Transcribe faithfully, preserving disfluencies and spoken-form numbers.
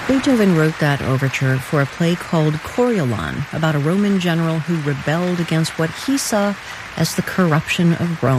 Beethoven wrote that overture for a play called Coriolan, about a Roman general who rebelled against what he saw as the corruption of Rome.